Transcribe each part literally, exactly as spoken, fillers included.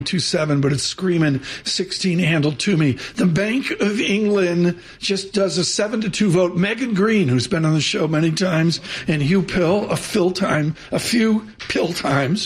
two seven, but it's screaming sixteen handle to me. The Bank of England just does a seven to two vote. Megan Green, who's been on the show many times, and Hugh Pill, a fill time, a few pill times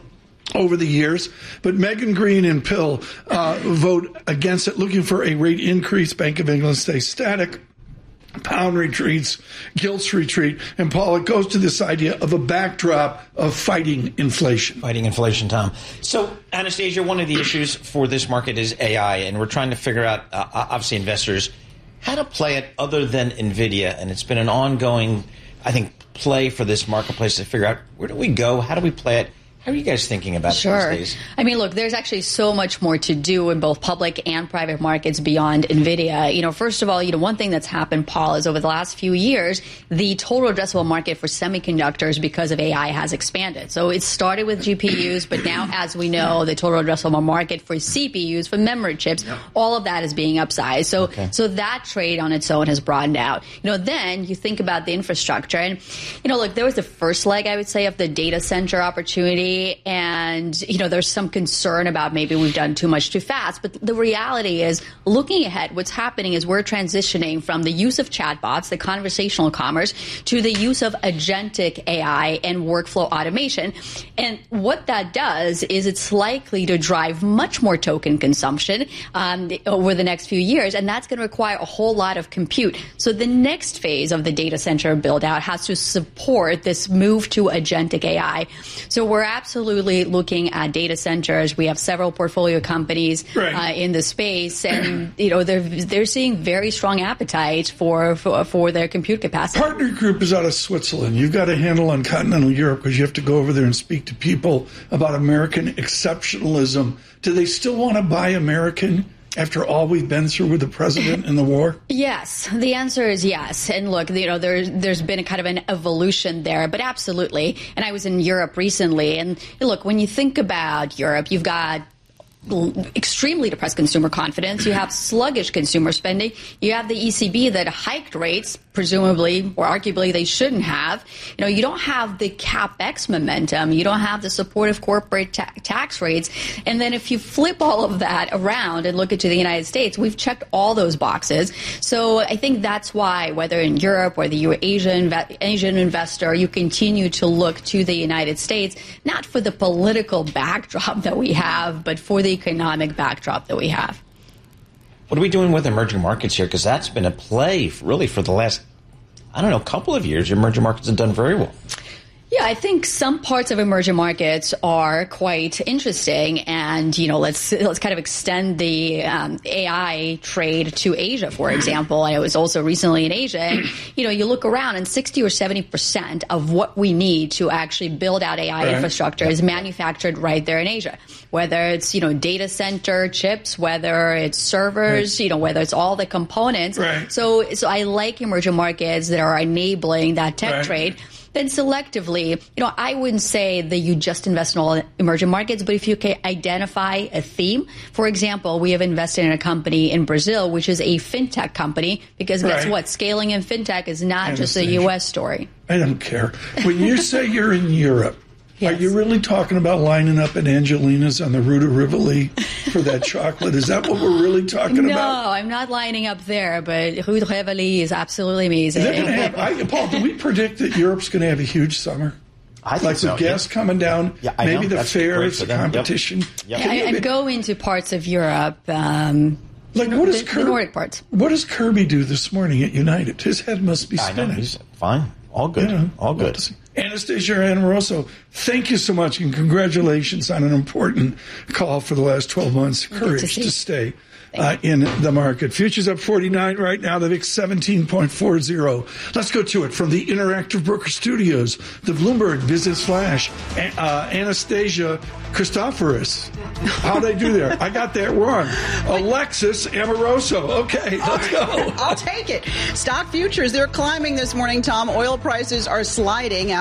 over the years. But Megan Green and Pill uh, vote against it, looking for a rate increase. Bank of England stays static. Pound retreats, gilts retreat, and Paul, it goes to this idea of a backdrop of fighting inflation. Fighting inflation, Tom. So, Anastasia, one of the issues for this market is A I, and we're trying to figure out, uh, obviously, investors, how to play it other than NVIDIA, and it's been an ongoing, I think, play for this marketplace to figure out where do we go, how do we play it. How are you guys thinking about sure. it these days? I mean, look, there's actually so much more to do in both public and private markets beyond NVIDIA. You know, first of all, you know, one thing that's happened, Paul, is over the last few years, the total addressable market for semiconductors because of A I has expanded. So it started with G P Us, but now, as we know, the total addressable market for C P Us, for memory chips, yep. all of that is being upsized. So, okay. so that trade on its own has broadened out. You know, then you think about the infrastructure. And, you know, look, there was the first leg, I would say, of the data center opportunity. And, you know, there's some concern about maybe we've done too much too fast. But the reality is, looking ahead, what's happening is we're transitioning from the use of chatbots, the conversational commerce, to the use of agentic A I and workflow automation. And what that does is it's likely to drive much more token consumption um, over the next few years. And that's going to require a whole lot of compute. So the next phase of the data center build out has to support this move to agentic A I. So we're absolutely looking at data centers. We have several portfolio companies right. uh, in the space, and you know they're they're seeing very strong appetite for, for for their compute capacity. Partner Group is out of Switzerland. You've got a handle on continental Europe because you have to go over there and speak to people about American exceptionalism. Do they still want to buy American after all we've been through with the president and the war? Yes. The answer is yes. And look, you know, there's, there's been a kind of an evolution there, but absolutely. And I was in Europe recently. And look, when you think about Europe, you've got extremely depressed consumer confidence. You have sluggish consumer spending. You have the E C B that hiked rates, presumably or arguably they shouldn't have. You know, you don't have the CapEx momentum. You don't have the supportive corporate ta- tax rates. And then if you flip all of that around and look into the United States, we've checked all those boxes. So I think that's why, whether in Europe or the Asian Asian investor, you continue to look to the United States, not for the political backdrop that we have, but for the economic backdrop that we have. What are we doing with emerging markets here? Because that's been a play really for the last, I don't know, couple of years. Emerging markets have done very well. Yeah, I think some parts of emerging markets are quite interesting, and you know, let's let's kind of extend the um, A I trade to Asia, for example. I was also recently in Asia, and you know, you look around, and sixty or seventy percent of what we need to actually build out A I right. infrastructure is manufactured right there in Asia. Whether it's you know data center chips, whether it's servers, right. you know, whether it's all the components. Right. So, so I like emerging markets that are enabling that tech right. trade. Then selectively, you know, I wouldn't say that you just invest in all emerging markets, but if you can identify a theme, for example, we have invested in a company in Brazil, which is a fintech company, because guess right. what? Scaling in fintech is not just a U S story. I don't care. When you say you're in Europe, yes. are you really talking about lining up at Angelina's on the Rue de Rivoli for that chocolate? Is that what we're really talking no, about? No, I'm not lining up there, but Rue de Rivoli is absolutely amazing. Is that gonna have, I, Paul, do we predict that Europe's going to have a huge summer? I think like so. with gas yeah. coming down, yeah, I maybe know. the That's fairs, the them. competition. Yep. Yep. Yeah, and go into parts of Europe. Um, like what does the, Kirby, the Nordic parts. What does Kirby do this morning at United? His head must be spinning. I know. He's fine. All good. You know, All good. Anastasia Amoroso, thank you so much, and congratulations on an important call for the last twelve months. Courage to, to stay uh, in the market. Futures up forty-nine right now. The V I X seventeen point four zero. Let's go to it from the Interactive Broker Studios, the Bloomberg Business Flash. Uh, Anastasia Christoforous. How'd I do there? I got that wrong. Alexis Amoroso. Okay, let's go. I'll take it. Stock futures, they're climbing this morning, Tom. Oil prices are sliding after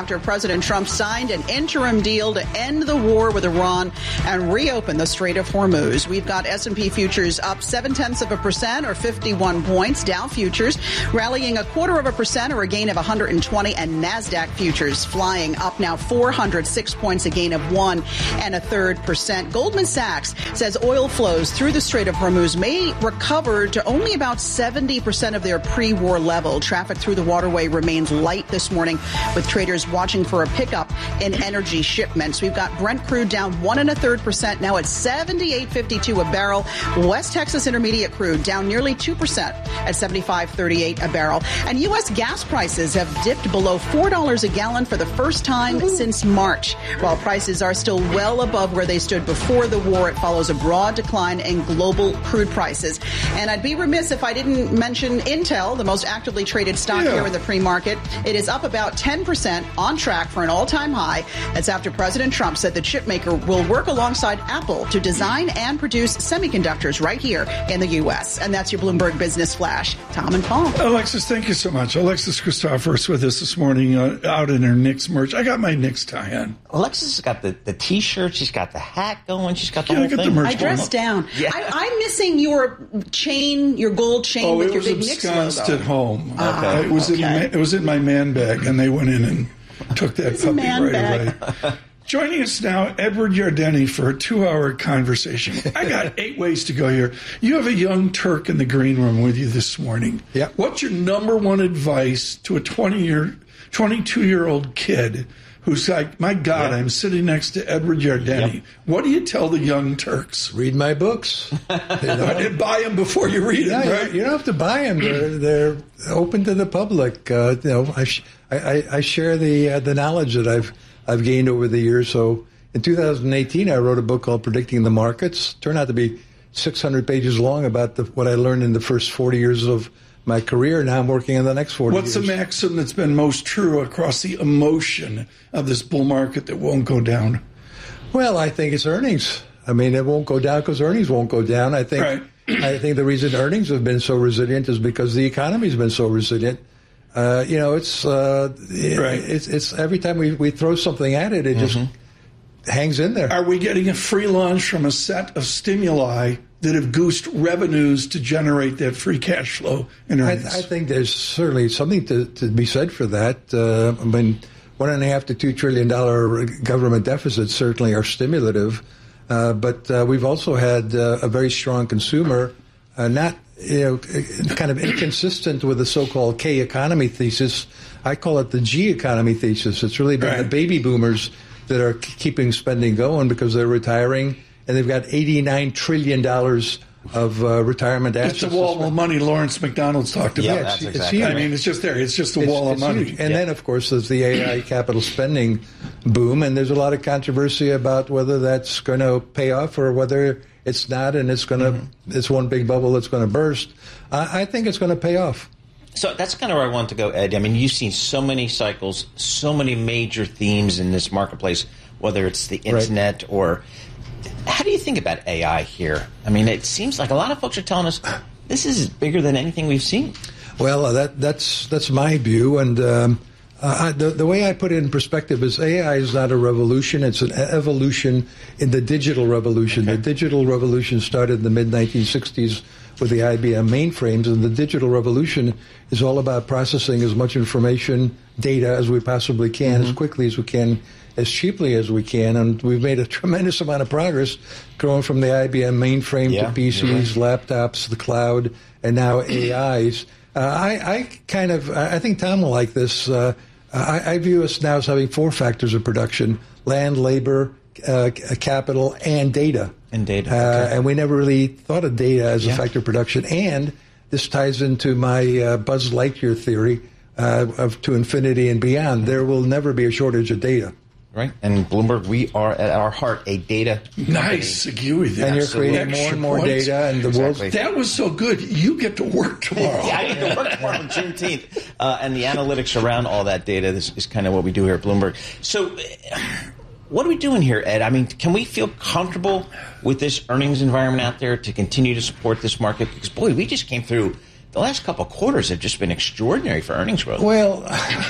after President Trump signed an interim deal to end the war with Iran and reopen the Strait of Hormuz. We've got S and P futures up seven-tenths of a percent or fifty-one points. Dow futures rallying a quarter of a percent or a gain of one hundred twenty. And NASDAQ futures flying up now four hundred six points, a gain of one and a third percent. Goldman Sachs says oil flows through the Strait of Hormuz may recover to only about seventy percent of their pre-war level. Traffic through the waterway remains light this morning, with traders watching for a pickup in energy shipments. We've got Brent crude down one and a third percent, now at seventy-eight fifty-two a barrel. West Texas Intermediate crude down nearly two percent at seventy-five thirty-eight a barrel. And U S gas prices have dipped below four dollars a gallon for the first time Ooh. since March. While prices are still well above where they stood before the war, it follows a broad decline in global crude prices. And I'd be remiss if I didn't mention Intel, the most actively traded stock yeah. here in the pre-market. It is up about ten percent, on track for an all-time high. That's after President Trump said the chipmaker will work alongside Apple to design and produce semiconductors right here in the U S. And that's your Bloomberg Business Flash. Tom and Paul. Alexis, thank you so much. Alexis Christoforous with us this morning uh, out in her Knicks merch. I got my Knicks tie on. Alexis has got the, the T-shirt. She's got the hat going. She's got the yeah, whole I got thing. The merch I dressed down. Yeah. I, I'm missing your chain, your gold chain oh, with your big Knicks logo. Oh, it was ensconced at home. Uh, okay. It was okay. in it was in my man bag, and they went in and took that it's puppy man right bag. away. Joining us now, Edward Yardeni for a two-hour conversation. I got eight ways to go here. You have a young Turk in the green room with you this morning. Yeah. What's your number one advice to a twenty-year, twenty-two-year-old kid who's like, my God, yeah. I'm sitting next to Edward Yardeni. Yep. What do you tell the young Turks? Read my books. You know? And buy them before you read them, yeah, right? You don't have to buy them. They're, they're open to the public. Uh, you know, I, sh- I, I share the uh, the knowledge that I've I've gained over the years. So in two thousand eighteen, I wrote a book called Predicting the Markets. It turned out to be six hundred pages long about the, what I learned in the first forty years of my career. Now I'm working on the next forty What's years. What's the maxim that's been most true across the emotion of this bull market that won't go down? Well, I think it's earnings. I mean, it won't go down because earnings won't go down. I think right. I think the reason earnings have been so resilient is because the economy's been so resilient. Uh, you know, it's, uh, it, right. it's it's every time we, we throw something at it, it mm-hmm. just hangs in there. Are we getting a free lunch from a set of stimuli that have goosed revenues to generate that free cash flow in earnings? I, I think there's certainly something to, to be said for that. Uh, I mean, one and a half to two trillion dollar government deficits certainly are stimulative, uh, but uh, we've also had uh, a very strong consumer, uh, not you know, kind of inconsistent with the so-called K economy thesis. I call it the G economy thesis. It's really been right. the baby boomers that are keeping spending going because they're retiring, and they've got eighty-nine trillion dollars of uh, retirement assets. It's a wall of money Lawrence McDonald's talked about. Yeah, yeah, that's it's, exactly it's right. I mean, it's just there. It's just a it's, wall it's of money. Huge. And yeah. then, of course, there's the A I capital spending boom, and there's a lot of controversy about whether that's going to pay off or whether it's not, and it's going to mm-hmm. it's one big bubble that's going to burst. Uh, I think it's going to pay off. So that's kind of where I want to go, Ed. I mean, you've seen so many cycles, so many major themes in this marketplace, whether it's the internet right. or how do you think about A I here? I mean, it seems like a lot of folks are telling us this is bigger than anything we've seen. Well, uh, that that's that's my view, and um, uh, I, the the way I put it in perspective is A I is not a revolution; it's an evolution in the digital revolution. Okay. The digital revolution started in the mid nineteen sixties with the I B M mainframes, and the digital revolution is all about processing as much information, data as we possibly can, mm-hmm. as quickly as we can, as cheaply as we can, and we've made a tremendous amount of progress going from the I B M mainframe yeah, to P Cs, right. laptops, the cloud, and now A Is. Uh, I, I kind of, I think Tom will like this. Uh, I, I view us now as having four factors of production: land, labor, uh, capital, and data. And data. Uh, okay. And we never really thought of data as yeah. a factor of production. And this ties into my uh, Buzz Lightyear theory uh, of to infinity and beyond. Mm-hmm. There will never be a shortage of data. Right. And Bloomberg, we are at our heart a data company. Nice. Agree with you. And you're Absolutely. creating more and more points. data. And the exactly. world. That was so good. You get to work tomorrow. yeah, I get to work tomorrow on Juneteenth. Uh, and the analytics around all that data this is kind of what we do here at Bloomberg. So uh, what are we doing here, Ed? I mean, can we feel comfortable with this earnings environment out there to continue to support this market? Because, boy, we just came through the last couple of quarters have just been extraordinary for earnings growth. Well,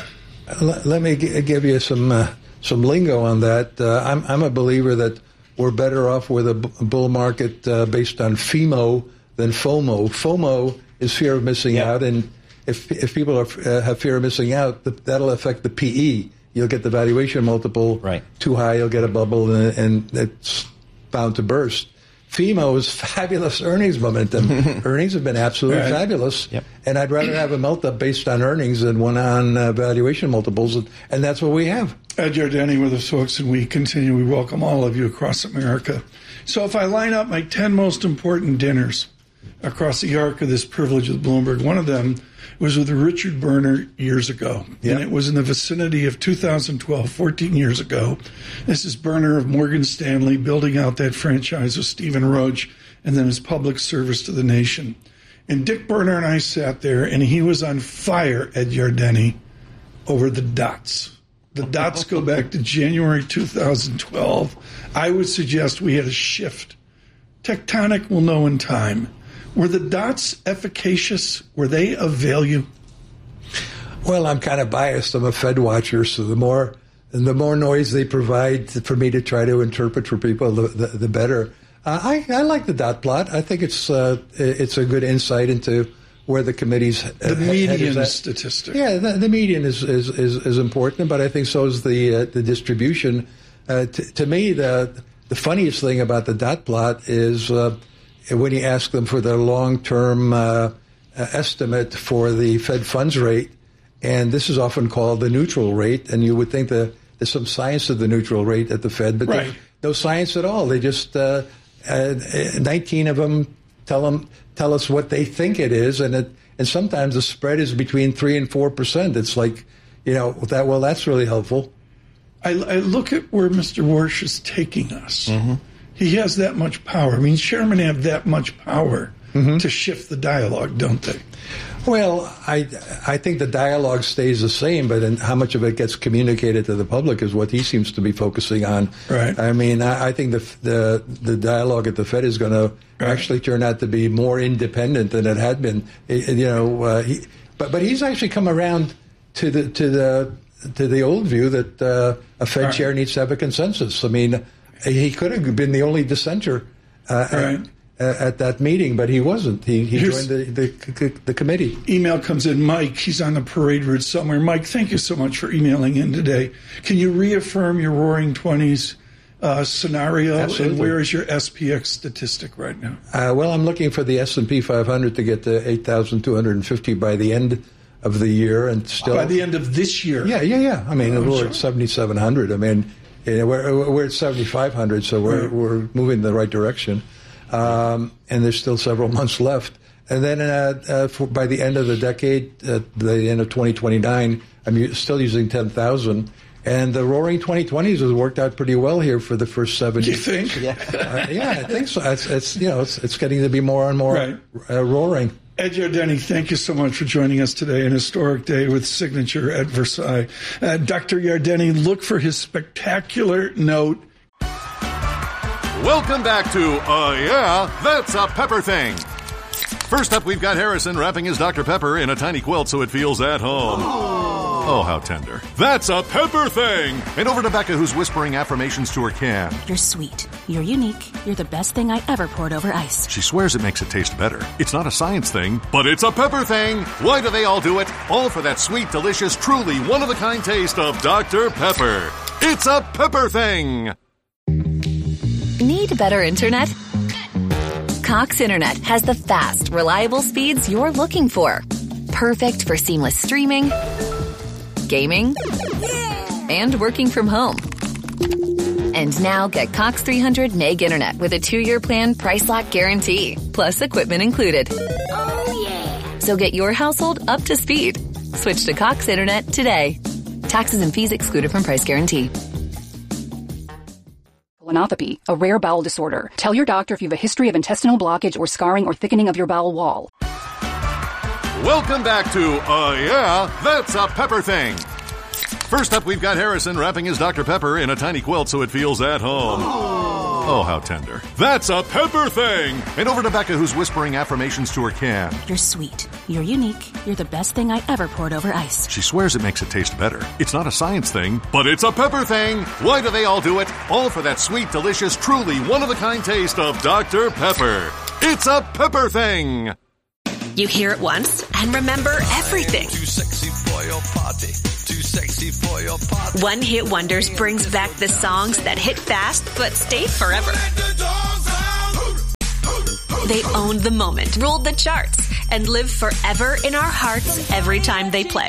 Let, let me g- give you some uh, some lingo on that. Uh, I'm I'm a believer that we're better off with a b- bull market uh, based on FEMO than FOMO. FOMO is fear of missing yep. out, and if if people are, uh, have fear of missing out, the, that'll affect the P E. You'll get the valuation multiple right. too high. You'll get a bubble, and, and it's bound to burst. FEMO is fabulous earnings momentum. Earnings have been absolutely right. fabulous, yep. and I'd rather have a melt-up based on earnings than one on uh, valuation multiples, and, and that's what we have. Ed Yardeni with us, folks, and we continue. We welcome all of you across America. So if I line up my ten most important dinners across the arc of this privilege with Bloomberg, one of them was with Richard Berner years ago. Yep. And it was in the vicinity of two thousand twelve, fourteen years ago. This is Berner of Morgan Stanley building out that franchise with Stephen Roach and then his public service to the nation. And Dick Berner and I sat there, and he was on fire, Ed Yardeni, over the dots. The dots go back to January two thousand twelve. I would suggest we had a shift. Tectonic will know in time. Were the dots efficacious? Were they of value? Well, I'm kind of biased. I'm a Fed watcher, so the more the more noise they provide for me to try to interpret for people, the, the, the better. Uh, I, I like the dot plot. I think it's uh, it's a good insight into where the committee's the uh, median statistic. Yeah, the, the median is, is, is, is important, but I think so is the uh, the distribution. Uh, t- to me, the the funniest thing about the dot plot is uh, when you ask them for their long-term uh, estimate for the Fed funds rate, and this is often called the neutral rate, and you would think that there's some science to the neutral rate at the Fed, but right. there's no science at all. They just uh, uh, nineteen of them tell them tell us what they think it is, and it and sometimes the spread is between three and four percent. It's like, you know, that. Well, that's really helpful. I, I look at where Mister Warsh is taking us. Mm-hmm. He has that much power. I mean, chairmen have that much power mm-hmm. to shift the dialogue, don't they? Well, I I think the dialogue stays the same, but in how much of it gets communicated to the public is what he seems to be focusing on. Right. I mean, I, I think the the the dialogue at the Fed is going to right. actually turn out to be more independent than it had been. It, you know, uh, he, but but he's actually come around to the to the to the old view that uh, a Fed right. chair needs to have a consensus. I mean, he could have been the only dissenter. Uh, right. at, at that meeting, but he wasn't. He, he joined the, the the committee. Email comes in. Mike, he's on the parade route somewhere. Mike, thank you so much for emailing in today. Can you reaffirm your Roaring Twenties uh, scenario? Absolutely. And where is your S P X statistic right now? Uh, well, I'm looking for the S and P five hundred to get to eight thousand two hundred fifty by the end of the year, and still by the end of this year. Yeah, yeah, yeah. I mean, oh, we're sure. at seventy-seven hundred. I mean, you know, we're we're at seventy-five hundred, so we're right. we're moving in the right direction. Um, and there's still several months left. And then uh, uh, for, by the end of the decade, at the end of twenty twenty-nine, I'm u- still using ten thousand. And the Roaring twenty twenties has worked out pretty well here for the first seven years. You think? Yeah, uh, yeah, I think so. It's, it's you know, it's, it's getting to be more and more right. uh, roaring. Ed Yardeni, thank you so much for joining us today. An historic day with Signature at Versailles. Uh, Doctor Yardeni, look for his spectacular note. Welcome back to Uh Yeah, That's a Pepper Thing. First up, we've got Harrison wrapping his Doctor Pepper in a tiny quilt so it feels at home. Oh, how tender. That's a Pepper Thing! And over to Becca, who's whispering affirmations to her can. You're sweet. You're unique. You're the best thing I ever poured over ice. She swears it makes it taste better. It's not a science thing, but it's a pepper thing. Why do they all do it? All for that sweet, delicious, truly one-of-a-kind taste of Doctor Pepper. It's a Pepper Thing! Need better internet? Cox Internet has the fast, reliable speeds you're looking for. Perfect for seamless streaming, gaming, and working from home. And now get Cox three hundred meg internet with a two-year plan price lock guarantee, plus equipment included. Oh, yeah. So get your household up to speed. Switch to Cox Internet today. Taxes and fees excluded from price guarantee. Colonopathy, a rare bowel disorder. Tell your doctor if you have a history of intestinal blockage or scarring or thickening of your bowel wall. Welcome back to Uh Yeah, That's a Pepper Thing. First up, we've got Harrison wrapping his Doctor Pepper in a tiny quilt so it feels at home. Oh, how tender. That's a pepper thing! And over to Becca, who's whispering affirmations to her can. You're sweet. You're unique. You're the best thing I ever poured over ice. She swears it makes it taste better. It's not a science thing, but it's a pepper thing. Why do they all do it? All for that sweet, delicious, truly one-of-a-kind taste of Doctor Pepper. It's a pepper thing! You hear it once and remember everything. Too sexy for your party. Too sexy for your party. One Hit Wonders brings back the songs that hit fast but stayed forever. They owned the moment, ruled the charts, and live forever in our hearts every time they play.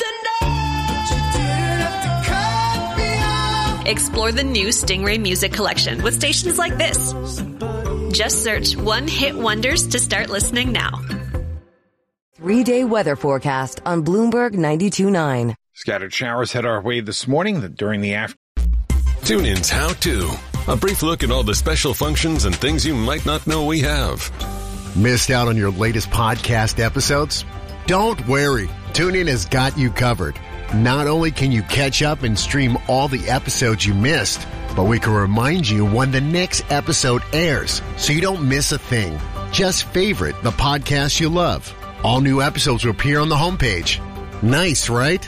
Explore the new Stingray Music Collection with stations like this. Just search One Hit Wonders to start listening now. Three-day weather forecast on Bloomberg ninety-two point nine. Scattered showers head our way this morning during the afternoon. TuneIn's How To. A brief look at all the special functions and things you might not know we have. Missed out on your latest podcast episodes? Don't worry. TuneIn has got you covered. Not only can you catch up and stream all the episodes you missed, but we can remind you when the next episode airs so you don't miss a thing. Just favorite the podcast you love. All new episodes will appear on the homepage. Nice, right?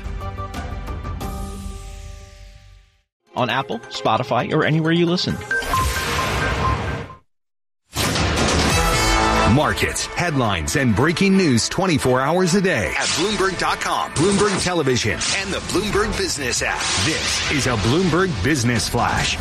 On Apple, Spotify, or anywhere you listen. Markets, headlines, and breaking news twenty-four hours a day at Bloomberg dot com, Bloomberg Television, and the Bloomberg Business app. This is a Bloomberg Business Flash.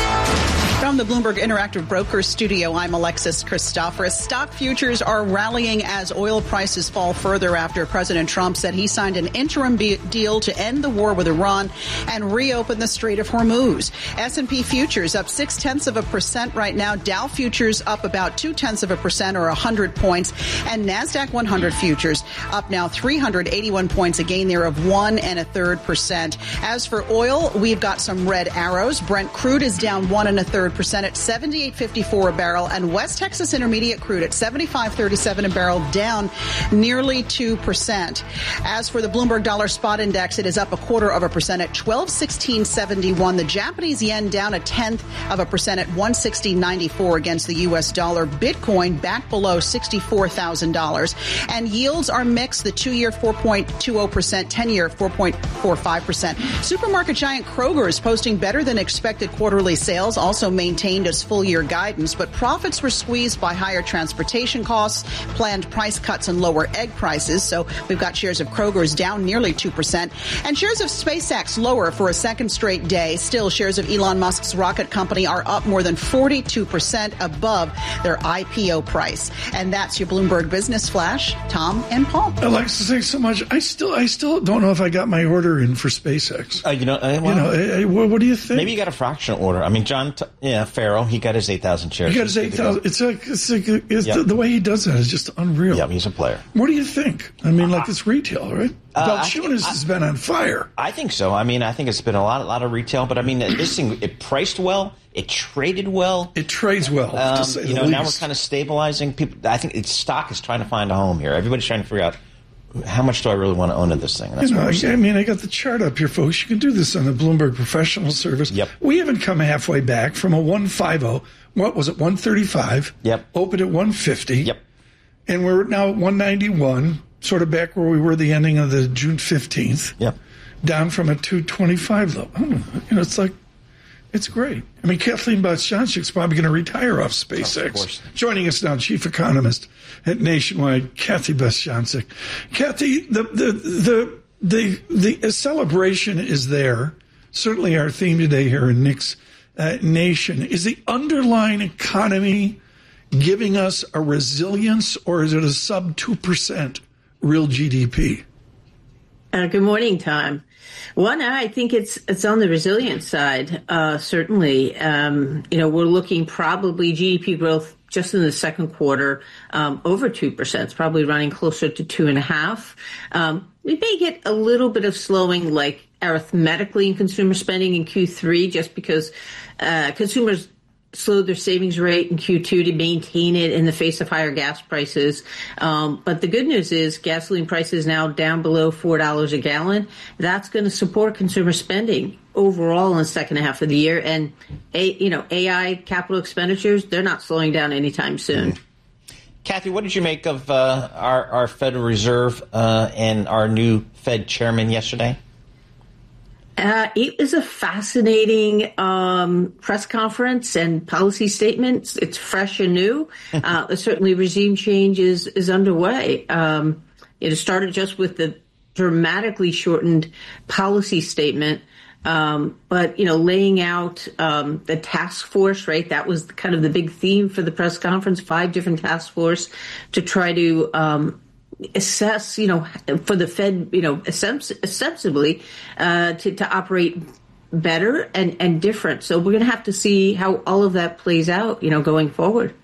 From the Bloomberg Interactive Brokers studio, I'm Alexis Christoforous. Stock futures are rallying as oil prices fall further after President Trump said he signed an interim be- deal to end the war with Iran and reopen the Strait of Hormuz. S and P futures up six-tenths of a percent right now. Dow futures up about two-tenths of a percent or one hundred points. And NASDAQ one hundred futures up now three hundred eighty-one points, a gain there of one and a third percent. As for oil, we've got some red arrows. Brent crude is down one and a third percent at seventy-eight fifty-four a barrel, and West Texas Intermediate crude at seventy-five thirty-seven a barrel, down nearly two percent. As for the Bloomberg Dollar Spot Index, it is up a quarter of a percent at twelve sixteen seventy-one. The Japanese yen down a tenth of a percent at one sixty ninety-four against the U S dollar. Bitcoin back below sixty-four thousand dollars. And yields are mixed. The two-year four point two zero percent, ten-year four point four five percent. Supermarket giant Kroger is posting better than expected quarterly sales, also maintained as full-year guidance, but profits were squeezed by higher transportation costs, planned price cuts, and lower egg prices. So we've got shares of Kroger's down nearly two percent, and shares of SpaceX lower for a second straight day. Still, shares of Elon Musk's rocket company are up more than forty-two percent above their I P O price. And that's your Bloomberg Business Flash. Tom and Paul. Alexis, thanks so much. I still, I still don't know if I got my order in for SpaceX. Uh, you know, uh, well, you know, uh, what, what do you think? Maybe you got a fractional order. I mean, John, t- yeah, Farrow, he got his eight thousand shares. He got his eight thousand. It's like, it's like, it's yep. the, the way he does that is just unreal. Yeah, he's a player. What do you think? I mean, like, it's retail, right? Uh, Balchunas has been on fire. I think so. I mean, I think it's been a lot, a lot of retail, but I mean, this thing, it priced well, it traded well, it trades well. Um, to say you the know, least. now we're kind of stabilizing. People, I think its stock is trying to find a home here. Everybody's trying to figure out how much do I really want to own of this thing. And that's you know, what I, I mean, I got the chart up here, folks. You can do this on the Bloomberg Professional Service. Yep. We haven't come halfway back from a one fifty. What was it? one thirty-five. Yep. Opened at one fifty. Yep. And we're now at one ninety-one. Sort of back where we were the ending of the June fifteenth. Yep. Down from a two twenty-five level. You know, it's like, it's great. I mean, Kathleen Bostjancic's probably going to retire off SpaceX. Of course. Joining us now, chief economist at Nationwide, Kathy Bostjancic. Kathy, the, the, the, the, the celebration is there. Certainly our theme today here in Nick's uh, Nation. Is the underlying economy giving us a resilience, or is it a sub two percent real G D P? Uh, good morning, Tom. One, I think it's it's on the resilient side, uh, certainly. Um, you know, we're looking probably G D P growth just in the second quarter um, over two percent. It's probably running closer to two and a half. Um, we may get a little bit of slowing, like arithmetically, in consumer spending in Q three, just because uh, consumers slowed their savings rate in Q two to maintain it in the face of higher gas prices. Um, but the good news is gasoline prices now down below four dollars a gallon. That's going to support consumer spending overall in the second half of the year. And, a, you know, A I capital expenditures, they're not slowing down anytime soon. Mm-hmm. Kathy, what did you make of uh, our, our Federal Reserve uh, and our new Fed chairman yesterday? Uh, it was a fascinating um, press conference and policy statements. It's fresh and new. Uh, certainly regime change is, is underway. Um, it started just with the dramatically shortened policy statement. Um, but, you know, laying out um, the task force, right? That was kind of the big theme for the press conference, five different task force to try to um, assess, you know, for the Fed, you know, ostensibly uh, to, to operate better and, and different. So we're going to have to see how all of that plays out, you know, going forward.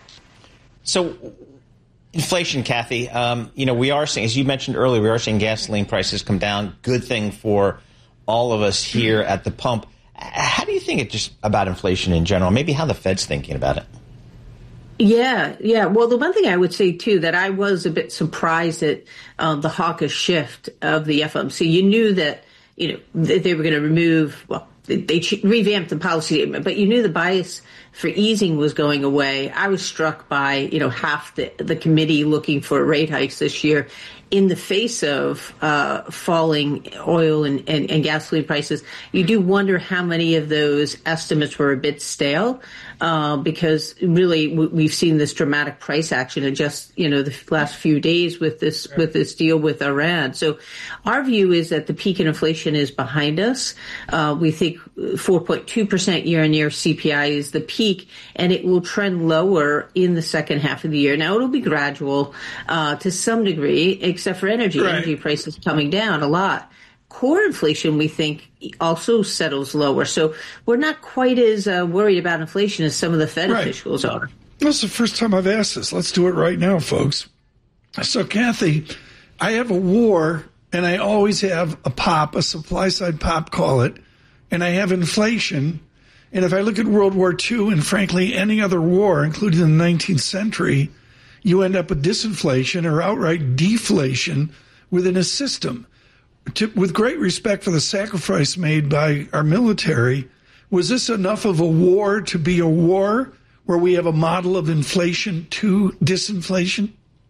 So inflation, Kathy, um, you know, we are seeing, as you mentioned earlier, we are seeing gasoline prices come down. Good thing for all of us here at the pump. How do you think it just about inflation in general? Maybe how the Fed's thinking about it? Yeah, yeah. Well, the one thing I would say, too, that I was a bit surprised at uh, the hawkish shift of the F O M C. You knew that, you know, they were going to remove, well, they, they revamped the policy statement, but you knew the bias for easing was going away. I was struck by, you know, half the, the committee looking for rate hikes this year in the face of uh, falling oil and, and, and gasoline prices. You do wonder how many of those estimates were a bit stale, uh, because really we've seen this dramatic price action in just, you know, the last few days with this with this deal with Iran. So our view is that the peak in inflation is behind us. Uh, we think four point two percent year-on-year C P I is the peak, and it will trend lower in the second half of the year. Now, it'll be gradual uh, to some degree, except for energy. Right. Energy prices coming down a lot. Core inflation, we think, also settles lower. So we're not quite as uh, worried about inflation as some of the Fed right. officials are. This is the first time I've asked this. Let's do it right now, folks. So, Kathy, I have a war, and I always have a pop, a supply-side pop, call it, and I have inflation. And if I look at World War Two and, frankly, any other war, including the nineteenth century, you end up with disinflation or outright deflation within a system. To, with great respect for the sacrifice made by our military, was this enough of a war to be a war where we have a model of inflation to disinflation?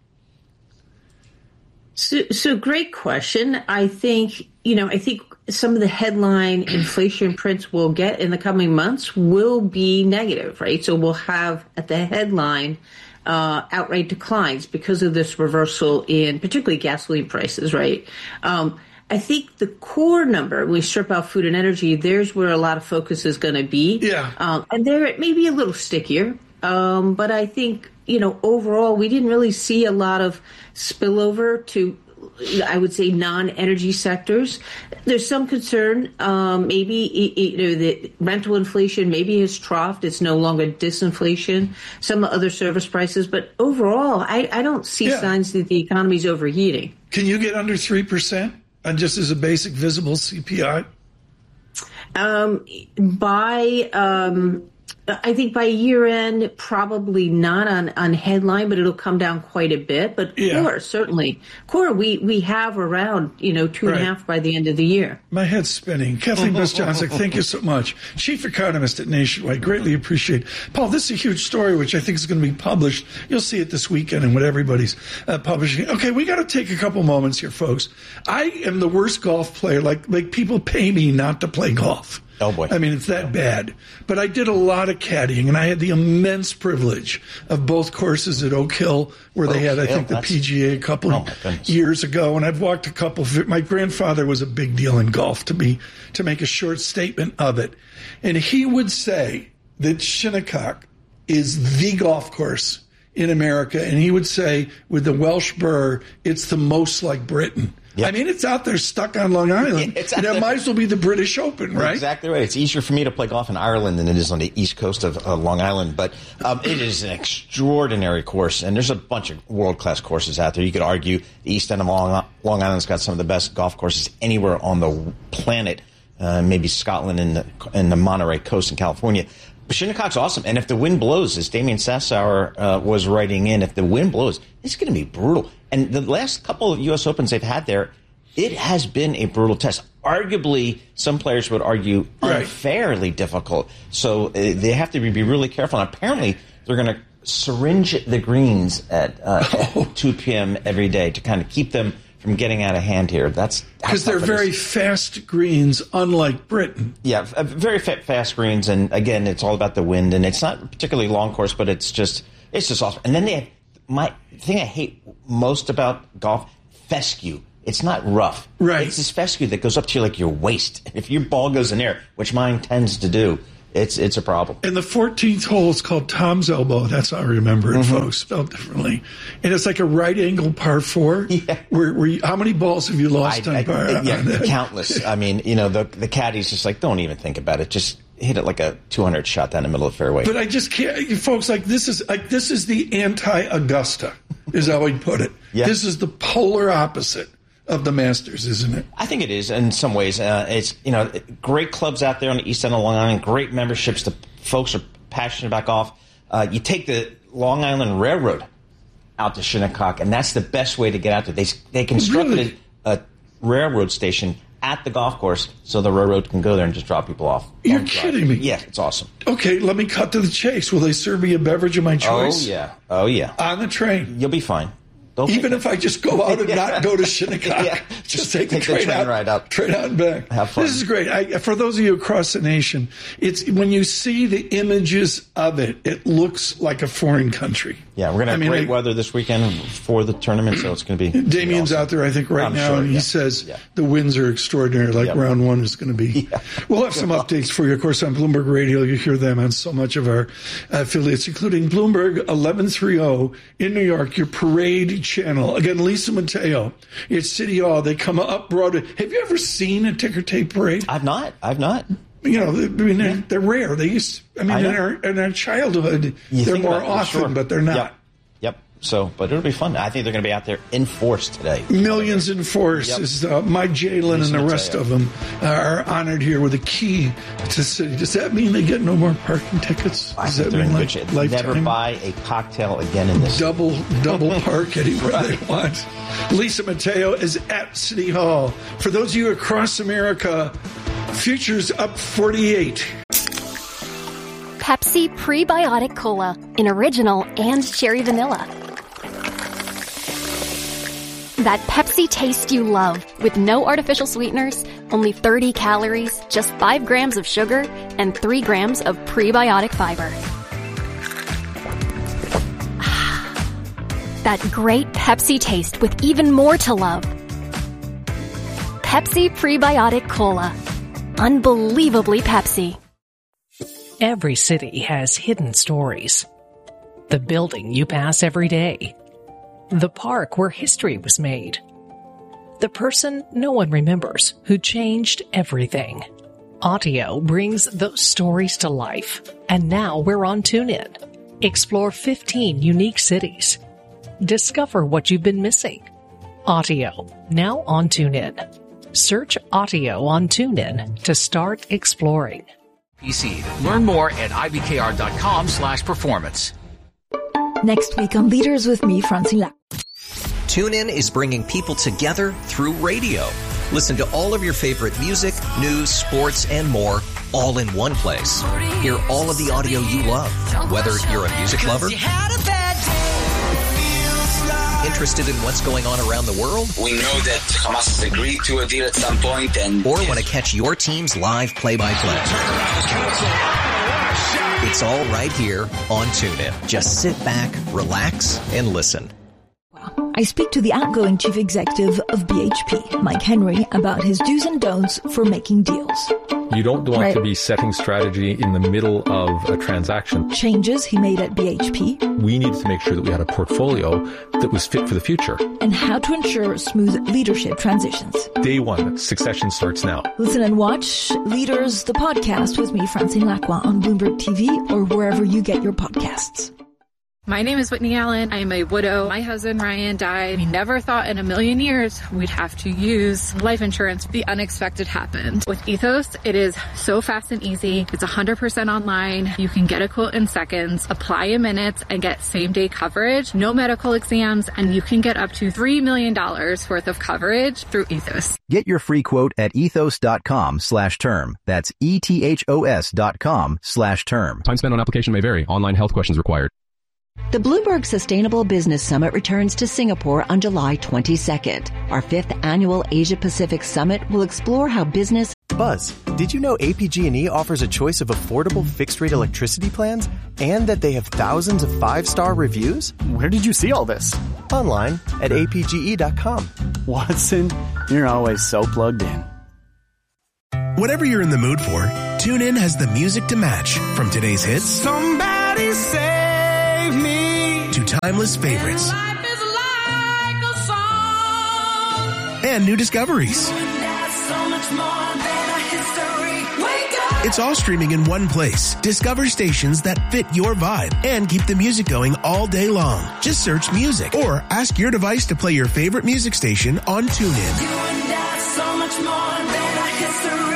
So, so great question. I think, you know, I think some of the headline inflation prints we'll get in the coming months will be negative, right? So we'll have at the headline uh, outright declines because of this reversal in particularly gasoline prices, right? Um, I think the core number, when we strip out food and energy, there's where a lot of focus is going to be. Yeah. Um, and there it may be a little stickier. Um, but I think, you know, overall, we didn't really see a lot of spillover to, I would say, non-energy sectors. There's some concern, um, maybe, you know, the rental inflation maybe has troughed. It's no longer disinflation, some other service prices. But overall, I, I don't see yeah. signs that the economy's overheating. Can you get under three percent on just as a basic visible C P I? Um, by... Um, I think by year end, probably not on, on headline, but it'll come down quite a bit. But yeah. core, certainly. Core, we, we have around, you know, two right. and a half by the end of the year. My head's spinning. Kathleen Best-Johnson, thank you so much. Chief Economist at Nationwide. Greatly appreciate it. Paul, this is a huge story, which I think is going to be published. You'll see it this weekend and what everybody's uh, publishing. Okay, we got to take a couple moments here, folks. I am the worst golf player. Like, like people pay me not to play golf. Oh, boy. I mean, it's that bad. But I did a lot of caddying, and I had the immense privilege of both courses at Oak Hill, where they had, I think, the P G A a couple oh of years ago. And I've walked a couple. My grandfather was a big deal in golf, to be to make a short statement of it. And he would say that Shinnecock is the golf course in America. And he would say, with the Welsh burr, it's the most like Britain. Yep. I mean, it's out there stuck on Long Island. It's and it might as well be the British Open, right? Exactly right. It's easier for me to play golf in Ireland than it is on the east coast of uh, Long Island. But um, it is an extraordinary course, and there's a bunch of world-class courses out there. You could argue the east end of Long, Long Island's got some of the best golf courses anywhere on the planet, uh, maybe Scotland and the, and the Monterey Coast in California. Shinnecock's awesome. And if the wind blows, as Damian Sassower uh, was writing in, if the wind blows, it's going to be brutal. And the last couple of U S Opens they've had there, it has been a brutal test. Arguably, some players would argue unfairly right. difficult. So uh, they have to be, be really careful. And apparently, they're going to syringe the greens at, uh, oh. at two p.m. every day to kind of keep them from getting out of hand here. That's because they're very fast greens, unlike Britain. Yeah, very fast greens, and again, it's all about the wind. And it's not a particularly long course, but it's just it's just awesome. And then they have my thing I hate most about golf: fescue. It's not rough. Right. It's this fescue that goes up to like your waist. If your ball goes in there, which mine tends to do, it's it's a problem. And the fourteenth hole is called Tom's Elbow. That's how I remember it, mm-hmm. folks, spelled differently. And it's like a right angle par four. Yeah. Where, where you, how many balls have you lost I, on I, par? Yeah, on that? Countless. I mean, you know, the the caddy's just like, don't even think about it. Just hit it like a two hundred shot down the middle of the fairway. But I just can't, folks. Like this is like this is the anti-Augusta, is how I'd put it. Yeah. This is the polar opposite of the Masters, isn't it? I think it is in some ways. Uh, it's, you know, great clubs out there on the east end of Long Island, great memberships. The folks are passionate about golf. Uh, you take the Long Island Railroad out to Shinnecock, and that's the best way to get out there. They they constructed really? a railroad station at the golf course so the railroad can go there and just drop people off. You're kidding me. Yeah, it's awesome. Okay, let me cut to the chase. Will they serve me a beverage of my choice? Oh, yeah. Oh, yeah. On the train? You'll be fine. Don't Even if I just go out and yeah. not go to Shinnecock, yeah. just, just take, take the train, the train out, ride out. Train out and back. Have fun. This is great. I, for those of you across the nation, it's when you see the images of it, it looks like a foreign country. Yeah, we're going to have I mean, great I, weather this weekend for the tournament, so it's going to be. Damien's awesome. out there, I think, right I'm now, sure, and he yeah. says yeah. the winds are extraordinary, like yep. round one is going to be. Yeah. We'll have some updates for you, of course, on Bloomberg Radio. You hear them on so much of our affiliates, including Bloomberg eleven thirty in New York, your parade channel. Again, Lisa Mateo. It's City Hall. They come up Broadway. Have you ever seen a ticker tape parade? I've not. I've not. You know, I mean, they're, they're rare. They used, I mean, I in our, in our childhood, you they're more it, often, sure. but they're not. Yep. Yep. So, but it'll be fun. I think they're going to be out there in force today. Millions in force. Yep. Is, uh, Mike Jalen and the rest of them are honored here with a key to city. Does that mean they get no more parking tickets? I Does think that they're mean in like good shape. lifetime? Never buy a cocktail again in this. Double, double park anywhere right. they want. Lisa Mateo is at City Hall. For those of you across America, futures up forty-eight. Pepsi Prebiotic Cola in original and cherry vanilla. That Pepsi taste you love with no artificial sweeteners, only thirty calories, just five grams of sugar, and three grams of prebiotic fiber. That great Pepsi taste with even more to love. Pepsi Prebiotic Cola. Unbelievably Pepsi. Every city has hidden stories. The building you pass every day. The park where history was made. The person no one remembers who changed everything. Audio brings those stories to life. And now we're on TuneIn. Explore fifteen unique cities. Discover what you've been missing. Audio, now on TuneIn. Search Audio on TuneIn to start exploring. P C. Learn more at ivkr.com slash performance. Next week on Leaders with me, Francine Lac. TuneIn is bringing people together through radio. Listen to all of your favorite music, news, sports, and more, all in one place. Hear all of the audio you love, whether you're a music lover, interested in what's going on around the world, we know that Hamas has agreed to a deal at some point, and or want to catch your team's live play-by-play. It's all right here on TuneIn. Just sit back, relax, and listen. I speak to the outgoing chief executive of B H P, Mike Henry, about his do's and don'ts for making deals. You don't want right. to be setting strategy in the middle of a transaction. Changes he made at B H P. We needed to make sure that we had a portfolio that was fit for the future. And how to ensure smooth leadership transitions. Day one, succession starts now. Listen and watch Leaders, the podcast with me, Francine Lacroix, on Bloomberg T V or wherever you get your podcasts. My name is Whitney Allen. I am a widow. My husband, Ryan, died. We never thought in a million years we'd have to use life insurance. The unexpected happened. With Ethos, it is so fast and easy. It's one hundred percent online. You can get a quote in seconds, apply in minutes, and get same-day coverage. No medical exams, and you can get up to three million dollars worth of coverage through Ethos. Get your free quote at ethos.com slash term. That's E-T-H-O-S dot com slash term. Time spent on application may vary. Online health questions required. The Bloomberg Sustainable Business Summit returns to Singapore on July twenty-second. Our fifth annual Asia-Pacific Summit will explore how business... Buzz, did you know A P G and E offers a choice of affordable fixed-rate electricity plans and that they have thousands of five-star reviews? Where did you see all this? Online at A P G E dot com. Watson, you're always so plugged in. Whatever you're in the mood for, TuneIn has the music to match. From today's hits... Somebody save me. To timeless favorites. And life is like a song. And new discoveries. So much more than a history. Wake up. It's all streaming in one place. Discover stations that fit your vibe and keep the music going all day long. Just search music or ask your device to play your favorite music station on TuneIn. You and I, so much more than a history.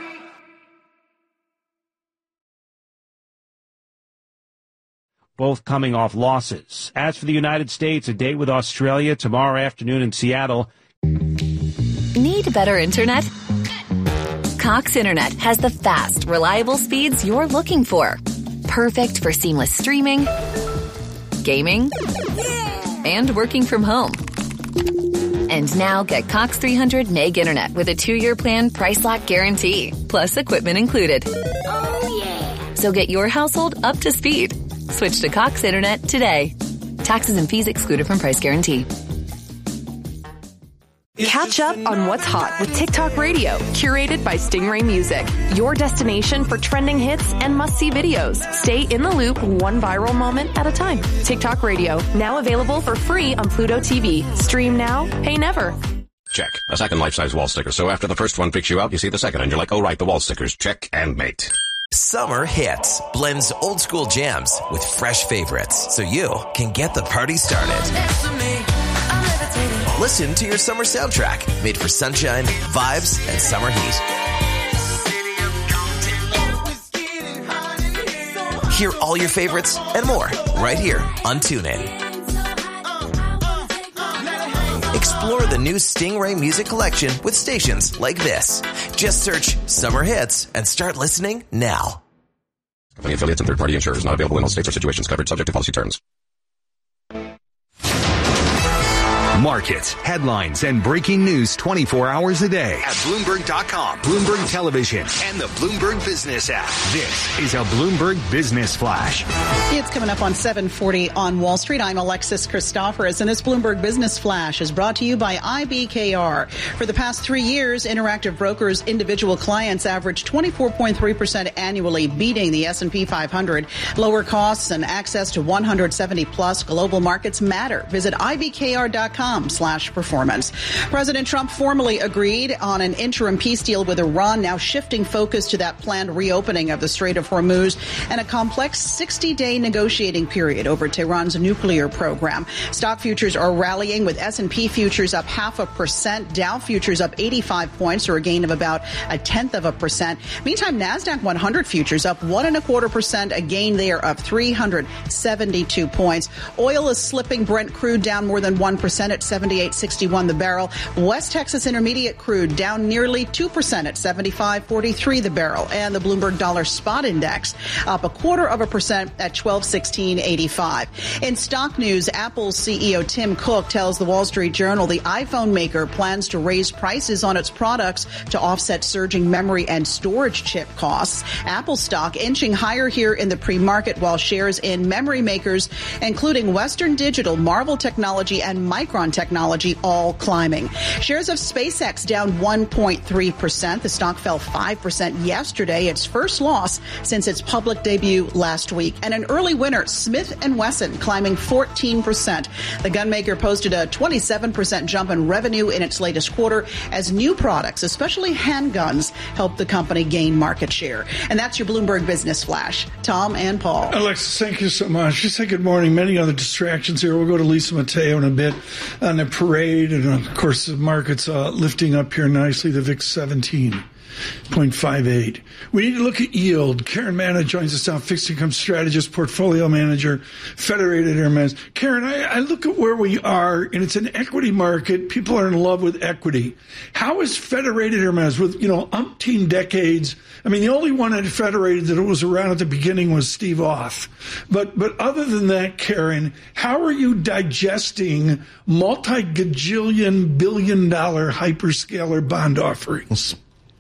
Both coming off losses. As for the United States, a date with Australia tomorrow afternoon in Seattle. Need better internet? Cox Internet has the fast, reliable speeds you're looking for. Perfect for seamless streaming, gaming, and working from home. And now get Cox three hundred meg internet with a two-year plan price lock guarantee, plus equipment included. Oh, yeah. So get your household up to speed. Switch to Cox Internet today. Taxes and fees excluded from price guarantee. Catch up on what's hot with TikTok Radio, curated by Stingray Music. Your destination for trending hits and must-see videos. Stay in the loop one viral moment at a time. TikTok Radio, now available for free on Pluto T V. Stream now, pay never. Check. A second life-size wall sticker. So after the first one freaks you out, you see the second and you're like, oh right, the wall stickers. Check and mate. Summer Hits blends old school jams with fresh favorites so you can get the party started. Listen to your summer soundtrack made for sunshine, vibes, and summer heat. Hear all your favorites and more right here on TuneIn. Explore the new Stingray Music Collection with stations like this. Just search Summer Hits and start listening now. Company affiliates and third-party insurers not available in all states or situations. Covered subject to policy terms. Markets, headlines, and breaking news twenty-four hours a day at Bloomberg dot com, Bloomberg Television, and the Bloomberg Business app. This is a Bloomberg Business Flash. It's coming up on seven forty on Wall Street. I'm Alexis Christoforous, and this Bloomberg Business Flash is brought to you by I B K R. For the past three years, Interactive Brokers' individual clients averaged twenty-four point three percent annually, beating the S and P five hundred. Lower costs and access to one hundred seventy plus global markets matter. Visit I B K R dot com slash performance. President Trump formally agreed on an interim peace deal with Iran, now shifting focus to that planned reopening of the Strait of Hormuz and a complex sixty-day negotiating period over Tehran's nuclear program. Stock futures are rallying, with S and P futures up half a percent, Dow futures up eighty-five points, or a gain of about a tenth of a percent. Meantime, NASDAQ one hundred futures up one and a quarter percent, a gain there of three hundred seventy-two points. Oil is slipping. Brent crude down more than one percent at seventy-eight sixty-one the barrel. West Texas Intermediate crude down nearly two percent at seventy-five forty-three the barrel. And the Bloomberg Dollar Spot Index up a quarter of a percent at twelve sixteen eighty-five. In stock news, Apple's C E O Tim Cook tells the Wall Street Journal the iPhone maker plans to raise prices on its products to offset surging memory and storage chip costs. Apple stock inching higher here in the pre-market, while shares in memory makers, including Western Digital, Marvell Technology, and Micron and technology all climbing. Shares of SpaceX down one point three percent. The stock fell five percent yesterday, its first loss since its public debut last week. And an early winner, Smith and Wesson, climbing fourteen percent. The gunmaker posted a twenty-seven percent jump in revenue in its latest quarter as new products, especially handguns, helped the company gain market share. And that's your Bloomberg Business Flash. Tom and Paul. Alexis, thank you so much. Just say good morning. Many other distractions here. We'll go to Lisa Mateo in a bit on the parade. And, of course, the market's uh, lifting up here nicely. The V I X seventeen point five eight. We need to look at yield. Karen Manna joins us now, fixed income strategist, portfolio manager, Federated Hermes. Karen, I, I look at where we are, and it's an equity market. People are in love with equity. How is Federated Hermes, with, you know, umpteen decades? I mean, the only one at Federated that was around at the beginning was Steve Oth. But, but other than that, Karen, how are you digesting multi-gajillion billion dollar hyperscaler bond offerings?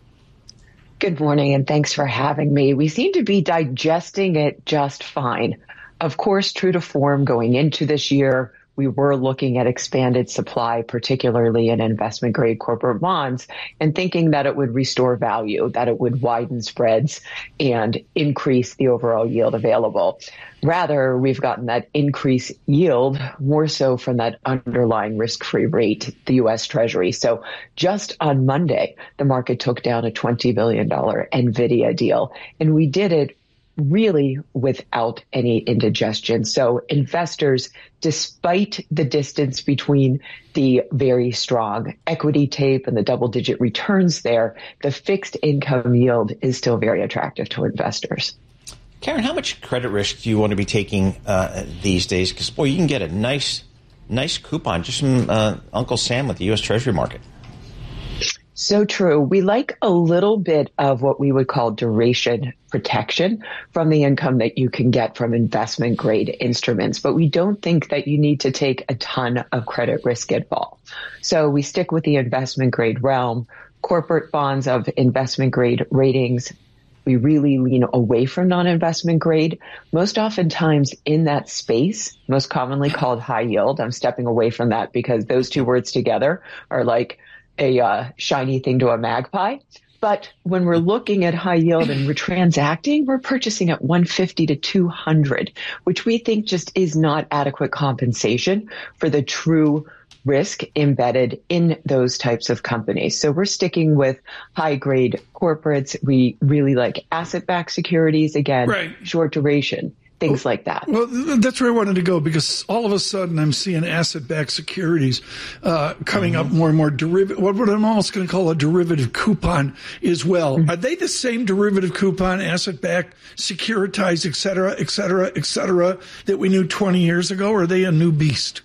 Good morning, and thanks for having me. We seem to be digesting it just fine. Of course, true to form going into this year, we were looking at expanded supply, particularly in investment-grade corporate bonds, and thinking that it would restore value, that it would widen spreads and increase the overall yield available. Rather, we've gotten that increased yield more so from that underlying risk-free rate, the U S Treasury. So just on Monday, the market took down a twenty billion dollars NVIDIA deal, and we did it really without any indigestion. So investors, despite the distance between the very strong equity tape and the double-digit returns there, the fixed income yield is still very attractive to investors. Karen, how much credit risk do you want to be taking uh, these days? Because, boy, you can get a nice, nice coupon just from uh, Uncle Sam with the U S Treasury market. So true. We like a little bit of what we would call duration protection from the income that you can get from investment grade instruments, but we don't think that you need to take a ton of credit risk involved. So we stick with the investment grade realm, corporate bonds of investment grade ratings. We really lean away from non-investment grade. Most oftentimes in that space, most commonly called high yield. I'm stepping away from that because those two words together are like a uh, shiny thing to a magpie. But when we're looking at high yield and we're transacting, we're purchasing at one fifty to two hundred, which we think just is not adequate compensation for the true risk embedded in those types of companies. So we're sticking with high grade corporates. We really like asset-backed securities, again, right. Short duration. Things like that. Well, that's where I wanted to go, because all of a sudden I'm seeing asset-backed securities uh, coming mm-hmm. up more and more. Derivative, what I'm almost going to call a derivative coupon as well. Mm-hmm. Are they the same derivative coupon, asset-backed, securitized, et cetera, et cetera, et cetera, that we knew twenty years ago, or are they a new beast?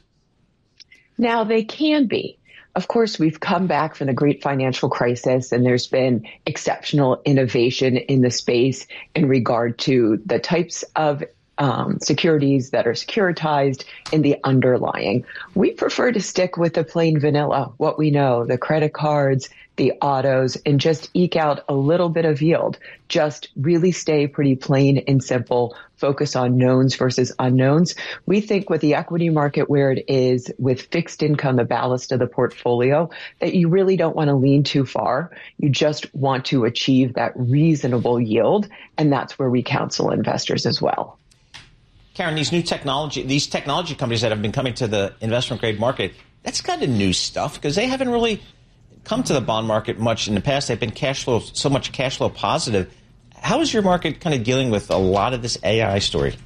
Now, they can be. Of course, we've come back from the great financial crisis, and there's been exceptional innovation in the space in regard to the types of Um, securities that are securitized in the underlying. We prefer to stick with the plain vanilla, what we know, the credit cards, the autos, and just eke out a little bit of yield. Just really stay pretty plain and simple, focus on knowns versus unknowns. We think with the equity market where it is, with fixed income, the ballast of the portfolio, that you really don't want to lean too far. You just want to achieve that reasonable yield, and that's where we counsel investors as well. Karen, these new technology, these technology companies that have been coming to the investment grade market, that's kind of new stuff because they haven't really come to the bond market much in the past. They've been cash flow, so much cash flow positive. How is your market kind of dealing with a lot of this A I story?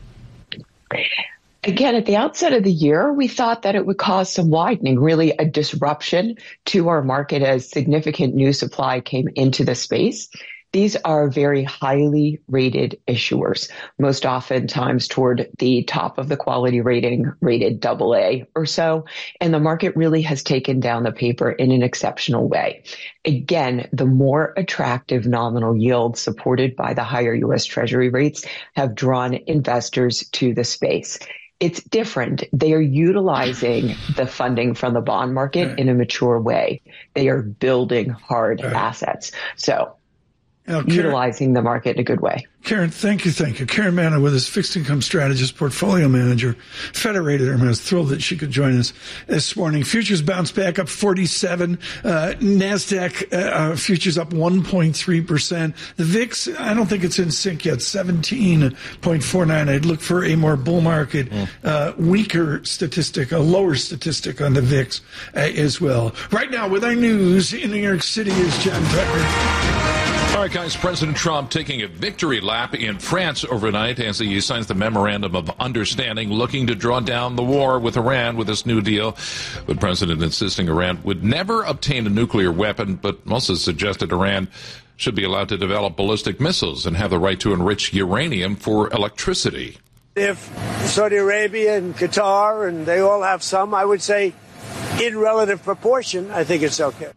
Again, at the outset of the year, we thought that it would cause some widening, really a disruption to our market as significant new supply came into the space. These are very highly rated issuers, most oftentimes toward the top of the quality rating, rated double A or so. And the market really has taken down the paper in an exceptional way. Again, the more attractive nominal yields supported by the higher U S Treasury rates have drawn investors to the space. It's different. They are utilizing the funding from the bond market right. in a mature way. They are building hard right. assets. So Now, Karen, utilizing the market in a good way. Karen, thank you, thank you. Karen Manna with his fixed income strategist, portfolio manager, Federated. I was thrilled that she could join us this morning. Futures bounced back up forty-seven. Uh, NASDAQ uh, futures up one point three percent. The V I X, I don't think it's in sync yet, seventeen point four nine. I'd look for a more bull market, uh, weaker statistic, a lower statistic on the V I X uh, as well. Right now, with our news in New York City is John Tucker. All right, guys, President Trump taking a victory lap in France overnight as he signs the Memorandum of Understanding, looking to draw down the war with Iran with this new deal. The president insisting Iran would never obtain a nuclear weapon, but also suggested Iran should be allowed to develop ballistic missiles and have the right to enrich uranium for electricity. If Saudi Arabia and Qatar, and they all have some, I would say in relative proportion, I think it's okay.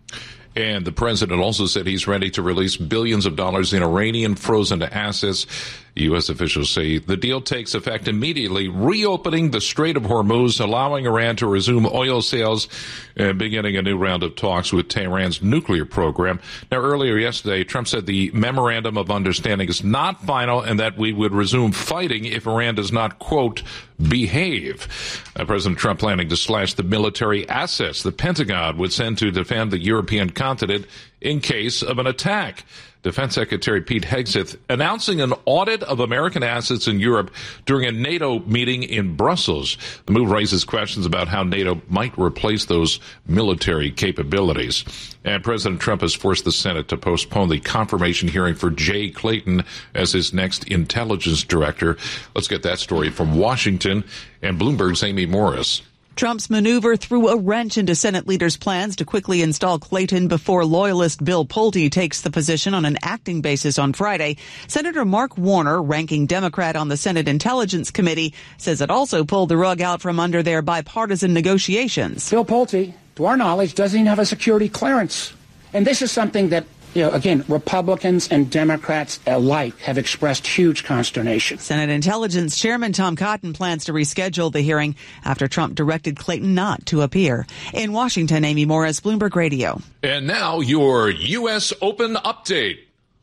And the president also said he's ready to release billions of dollars in Iranian frozen assets. U S officials say the deal takes effect immediately, reopening the Strait of Hormuz, allowing Iran to resume oil sales and beginning a new round of talks with Tehran's nuclear program. Now, earlier yesterday, Trump said the Memorandum of Understanding is not final and that we would resume fighting if Iran does not, quote, behave. Uh, President Trump planning to slash the military assets the Pentagon would send to defend the European continent in case of an attack. Defense Secretary Pete Hegseth announcing an audit of American assets in Europe during a NATO meeting in Brussels. The move raises questions about how NATO might replace those military capabilities. And President Trump has forced the Senate to postpone the confirmation hearing for Jay Clayton as his next intelligence director. Let's get that story from Washington and Bloomberg's Amy Morris. Trump's maneuver threw a wrench into Senate leaders' plans to quickly install Clayton before loyalist Bill Pulte takes the position on an acting basis on Friday. Senator Mark Warner, ranking Democrat on the Senate Intelligence Committee, says it also pulled the rug out from under their bipartisan negotiations. Bill Pulte, to our knowledge, doesn't even have a security clearance. And this is something that, you know, again, Republicans and Democrats alike have expressed huge consternation. Senate Intelligence Chairman Tom Cotton plans to reschedule the hearing after Trump directed Clayton not to appear. In Washington, Amy Morris, Bloomberg Radio. And now your U S Open update.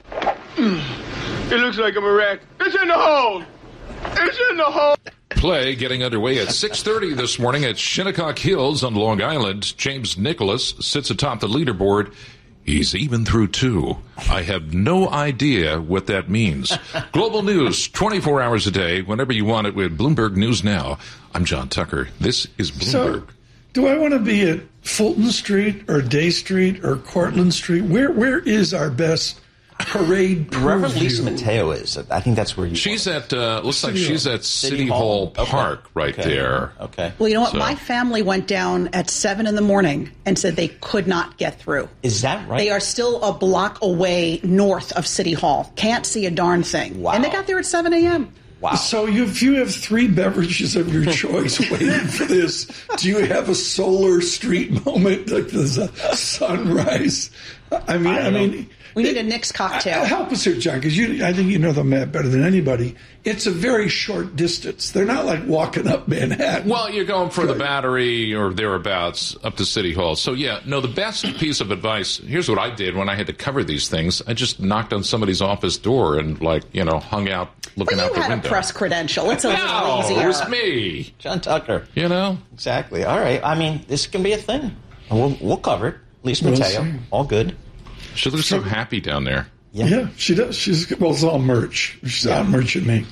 It looks like I'm a wreck. It's in the hole. It's in the hole. Play getting underway at six thirty this morning at Shinnecock Hills on Long Island. James Nicholas sits atop the leaderboard. He's even through two. I have no idea what that means. Global news, twenty-four hours a day, whenever you want it with Bloomberg News Now. I'm John Tucker. This is Bloomberg. So, do I want to be at Fulton Street or Day Street or Cortlandt Street? Where Where is our best parade preview? Wherever Lisa Mateo is, I think that's where you She's want at, uh, looks City like she's Hall. at City, City Hall, Hall. Park Okay. right Okay. there. Okay. Well, you know what? So- My family went down at seven in the morning and said they could not get through. Is that right? They are still a block away north of City Hall. Can't see a darn thing. Wow. And they got there at seven a.m. Wow. So you, if you have three beverages of your choice waiting for this, do you have a solar street moment like the sunrise? I mean, I, I mean, we need a Nick's cocktail. Uh, help us here, John, because you, I think you know the map better than anybody. It's a very short distance. They're not like walking up Manhattan. Well, you're going for the Battery or thereabouts up to City Hall. So, yeah, no, the best piece of advice, here's what I did when I had to cover these things. I just knocked on somebody's office door and, like, you know, hung out looking Well, out you the had window. a press credential. It's a little No, easier. it was me. John Tucker. You know? Exactly. All right. I mean, this can be a thing. And we'll, we'll cover it. Lisa We'll Mateo. see. All good. She looks so happy down there. Yeah. Yeah, she does. She's well, it's all merch. She's out merching me.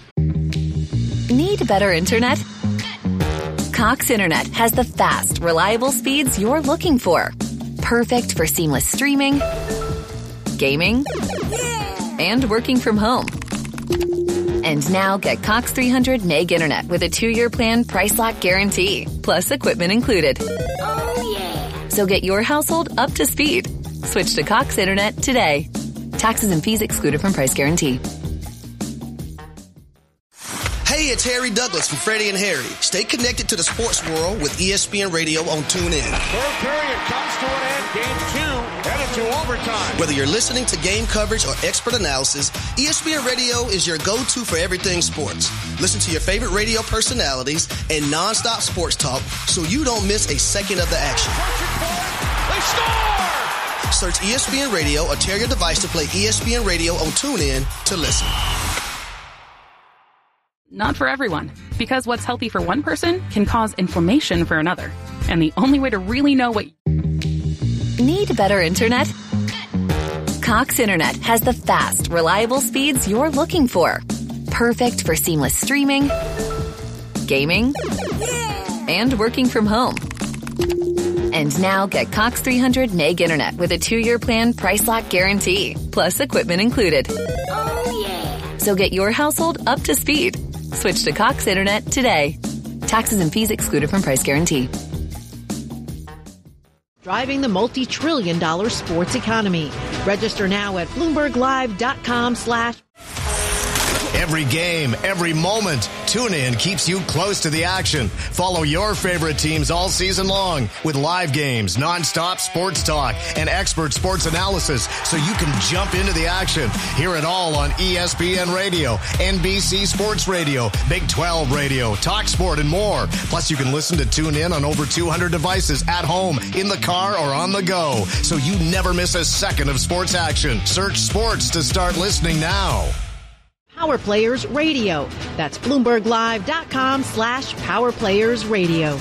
Need better internet? Cox Internet has the fast, reliable speeds you're looking for. Perfect for seamless streaming, gaming, and working from home. And now get Cox three hundred meg internet with a two-year plan price lock guarantee, plus equipment included. Oh, yeah. So get your household up to speed. Switch to Cox Internet today. Taxes and fees excluded from price guarantee. Hey, it's Harry Douglas from Freddie and Harry. Stay connected to the sports world with E S P N Radio on TuneIn. Third period comes to an end. Game two headed to overtime. Whether you're listening to game coverage or expert analysis, E S P N Radio is your go-to for everything sports. Listen to your favorite radio personalities and nonstop sports talk so you don't miss a second of the action. They score! Search E S P N Radio or tell your device to play E S P N Radio on TuneIn to listen. Not for everyone, because what's healthy for one person can cause inflammation for another. And the only way to really know what... Need better internet? Cox Internet has the fast, reliable speeds you're looking for. Perfect for seamless streaming, gaming, and working from home. And now get Cox three hundred meg internet with a two-year plan price lock guarantee, plus equipment included. Oh, yeah. So get your household up to speed. Switch to Cox Internet today. Taxes and fees excluded from price guarantee. Driving the multi-trillion dollar sports economy. Register now at BloombergLive.com slash. Every game, every moment, TuneIn keeps you close to the action. Follow your favorite teams all season long with live games, nonstop sports talk, and expert sports analysis so you can jump into the action. Hear it all on E S P N Radio, N B C Sports Radio, Big twelve Radio, TalkSport, and more. Plus, you can listen to TuneIn on over two hundred devices at home, in the car, or on the go, so you never miss a second of sports action. Search sports to start listening now. Power Players Radio. That's BloombergLive.com slash Power Players Radio.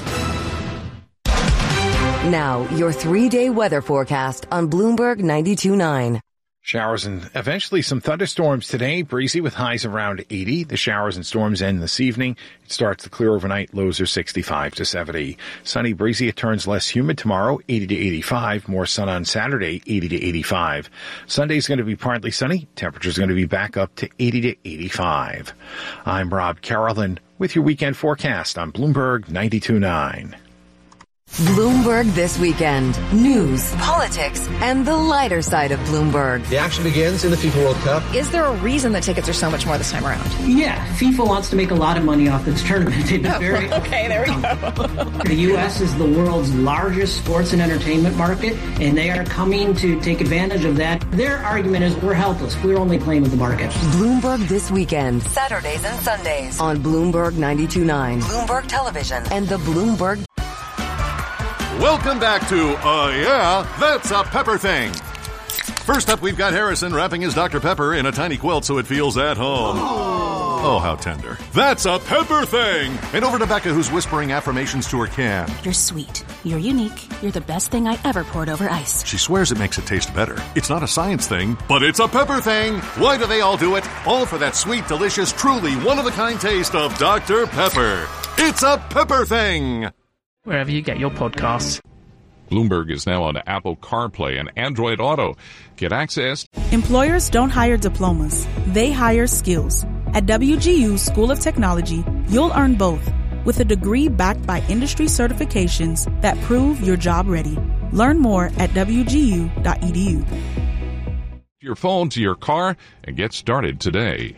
Now, your three-day weather forecast on Bloomberg ninety-two point nine. Showers and eventually some thunderstorms today. Breezy with highs around eighty. The showers and storms end this evening. It starts to clear overnight. Lows are sixty-five to seventy. Sunny, breezy. It turns less humid tomorrow, eighty to eighty-five. More sun on Saturday, eighty to eighty-five. Sunday's going to be partly sunny. Temperature's going to be back up to eighty to eighty-five. I'm Rob Carolyn with your weekend forecast on Bloomberg ninety-two point nine. Bloomberg This Weekend. News, politics, and the lighter side of Bloomberg. The action begins in the FIFA World Cup. Is there a reason the tickets are so much more this time around? Yeah, FIFA wants to make a lot of money off this tournament. They've been very okay, there we go. The U S is the world's largest sports and entertainment market, and they are coming to take advantage of that. Their argument is we're helpless. We're only playing with the market. Bloomberg This Weekend. Saturdays and Sundays on Bloomberg ninety-two point nine. Bloomberg Television and the Bloomberg... Welcome back to, uh, yeah, That's a Pepper Thing. First up, we've got Harrison wrapping his Doctor Pepper in a tiny quilt so it feels at home. Oh, oh how tender. That's a Pepper Thing. And over to Becca, who's whispering affirmations to her can. You're sweet. You're unique. You're the best thing I ever poured over ice. She swears it makes it taste better. It's not a science thing, but it's a Pepper Thing. Why do they all do it? All for that sweet, delicious, truly one-of-a-kind taste of Doctor Pepper. It's a Pepper Thing. Wherever you get your podcasts. Bloomberg is now on Apple CarPlay and Android Auto. Get access. Employers don't hire diplomas. They hire skills. At W G U School of Technology, you'll earn both with a degree backed by industry certifications that prove you're job ready. Learn more at W G U dot E D U. Your phone to your car and get started today.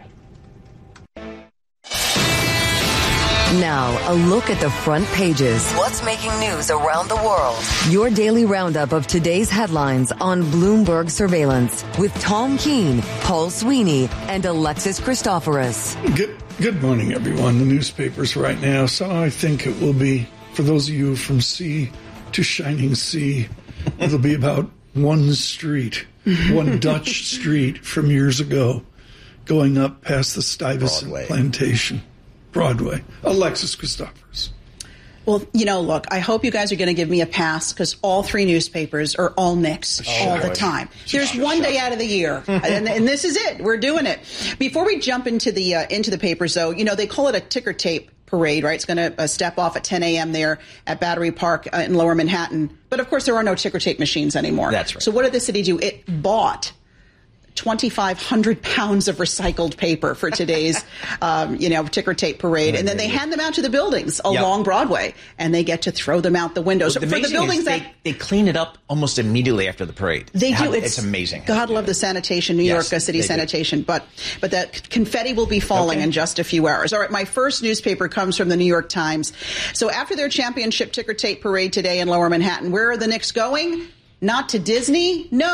Now, a look at the front pages. What's making news around the world? Your daily roundup of today's headlines on Bloomberg Surveillance with Tom Keene, Paul Sweeney, and Alexis Christoforous. Good, good morning, everyone. The newspapers right now. So I think it will be, for those of you from sea to shining sea, it'll be about one street, one Dutch street from years ago, going up past the Stuyvesant Broadway. Plantation. Broadway. Alexis Christoforous. Well, you know, look, I hope you guys are going to give me a pass because all three newspapers are all mixed oh, all boy. the time. There's sure, one sure. day out of the year, and, and this is it. We're doing it. Before we jump into the uh, into the papers, though, you know, they call it a ticker tape parade, right? It's going to uh, step off at ten a.m. there at Battery Park uh, in Lower Manhattan. But, of course, there are no ticker tape machines anymore. That's right. So what did the city do? It bought twenty-five hundred pounds of recycled paper for today's, um, you know, ticker tape parade. And then they hand them out to the buildings along yep. Broadway, and they get to throw them out the windows. Well, the for the buildings they, that they clean it up almost immediately after the parade. They How, do. It's, it's amazing. God love the sanitation, New yes, York City sanitation. Do. But but that confetti will be falling okay. in just a few hours. All right, my first newspaper comes from the New York Times. So after their championship ticker tape parade today in Lower Manhattan, where are the Knicks going? Not to Disney? No,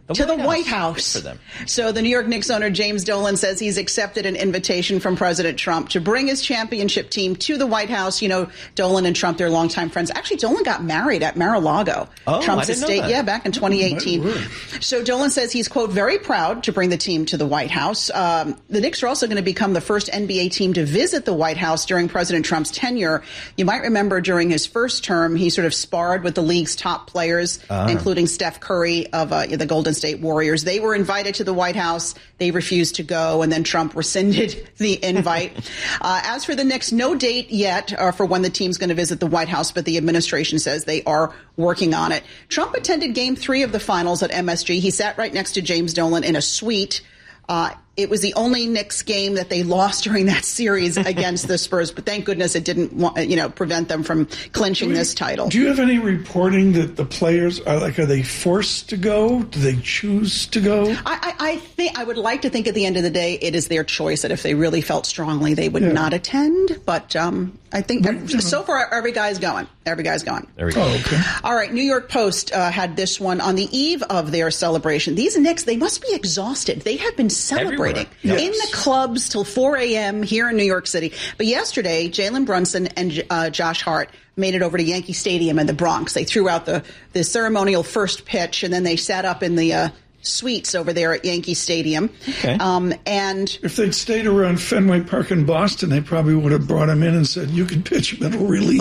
The to White the House. White House. Good for them. So the New York Knicks owner James Dolan says he's accepted an invitation from President Trump to bring his championship team to the White House. You know, Dolan and Trump, they're longtime friends. Actually, Dolan got married at Mar-a-Lago. Oh, Trump's I didn't know estate, that. yeah, back in twenty eighteen. Oh, so Dolan says he's, quote, very proud to bring the team to the White House. Um, the Knicks are also going to become the first N B A team to visit the White House during President Trump's tenure. You might remember during his first term, he sort of sparred with the league's top players, Ah. including Steph Curry of uh, the Golden State Warriors. They were invited to the White House. They refused to go, and then Trump rescinded the invite. uh, as for the Knicks, no date yet uh, for when the team's going to visit the White House, but the administration says they are working on it. Trump attended game three of the finals at M S G. He sat right next to James Dolan in a suite. Uh, it was the only Knicks game that they lost during that series against the Spurs, but thank goodness it didn't, wa- you know, prevent them from clinching this title. Do you have any reporting that the players are like, are they forced to go? Do they choose to go? I, I, I think I would like to think at the end of the day it is their choice, that if they really felt strongly they would Yeah. not attend. But um, I think so far every guy's going. Every guy's going. There we go. Oh, okay. All right, New York Post uh, had this one on the eve of their celebration. These Knicks, they must be exhausted. They have been celebrating Everywhere. in the clubs till four a.m. here in New York City. But yesterday, Jalen Brunson and uh, Josh Hart made it over to Yankee Stadium in the Bronx. They threw out the, the ceremonial first pitch, and then they sat up in the uh, suites over there at Yankee Stadium. Okay. Um, and If they'd stayed around Fenway Park in Boston, they probably would have brought him in and said, you can pitch middle relief.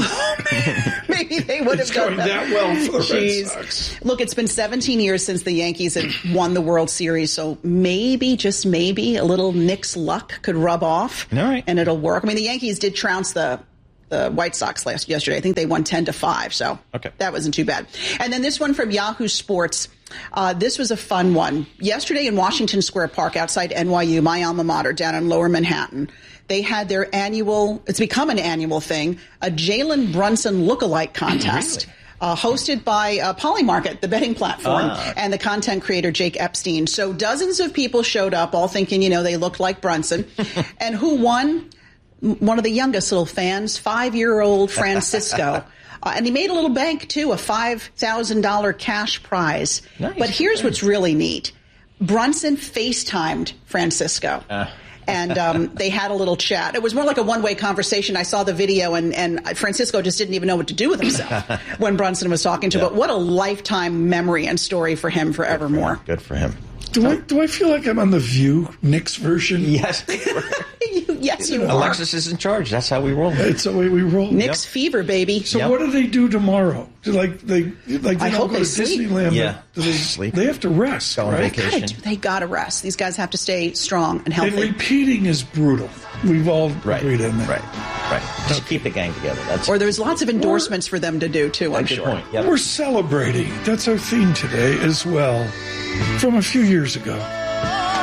maybe they would have It's done going that well for the Red Jeez. Sox. Look, it's been seventeen years since the Yankees had won the World Series, so maybe, just maybe, a little Knicks luck could rub off, All right. and it'll work. I mean, the Yankees did trounce the the White Sox last yesterday. I think they won ten to five, so Okay. that wasn't too bad. And then this one from Yahoo Sports. Uh, this was a fun one. Yesterday in Washington Square Park outside N Y U, my alma mater, down in Lower Manhattan, they had their annual, it's become an annual thing, a Jalen Brunson lookalike contest. Really? Uh, hosted by uh, Polymarket, the betting platform, Ah. and the content creator Jake Epstein. So dozens of people showed up, all thinking, you know, they looked like Brunson. And who won? M- One of the youngest little fans, five-year-old Francisco. Uh, and he made a little bank, too, a five thousand dollars cash prize. Nice. But here's what's really neat. Brunson FaceTimed Francisco. Uh. And um, they had a little chat. It was more like a one-way conversation. I saw the video, and, and Francisco just didn't even know what to do with himself when Brunson was talking to him. Yeah. But what a lifetime memory and story for him forevermore. Good for him. Do I, do I feel like I'm on the View Knicks version? Yes. You- yes, you are. Alexis is in charge. That's how we roll. It's the way we roll. Knicks fever, baby. So Yep. what do they do tomorrow? Do like they like they I don't hope go they to sleep. Disneyland? Yeah. But do they Sleep. They have to rest, Go on right? vacation. Gotta do- They got to rest. These guys have to stay strong and And healthy. repeating is brutal. We've all Right. agreed on that. Right. Right. Just keep the gang together. That's Or there's lots of endorsements for them to do, too, I'm good sure. point. Yep. We're celebrating. That's our theme today as well. From a few years ago.